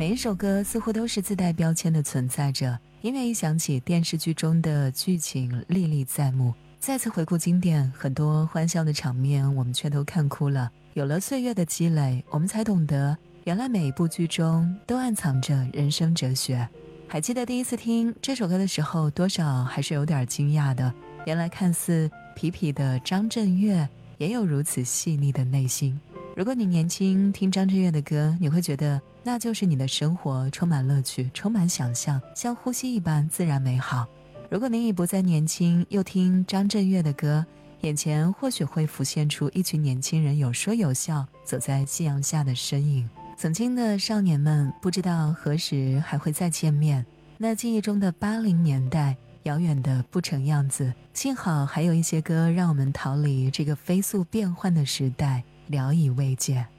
每一首歌似乎都是自带标签的存在着，音乐一响起，电视剧中的剧情历历在目。再次回顾经典，很多欢笑的场面我们却都看哭了。有了岁月的积累，我们才懂得原来每一部剧中都暗藏着人生哲学。还记得第一次听这首歌的时候，多少还是有点惊讶的，原来看似痞痞的张震岳也有如此细腻的内心。如果你年轻听张震岳的歌，你会觉得那就是你的生活充满乐趣，充满想象，像呼吸一般自然美好。如果你已不再年轻，又听张震岳的歌，眼前或许会浮现出一群年轻人有说有笑走在夕阳下的身影。曾经的少年们不知道何时还会再见面，那记忆中的80年代遥远的不成样子，幸好还有一些歌让我们逃离这个飞速变换的时代，聊以慰藉。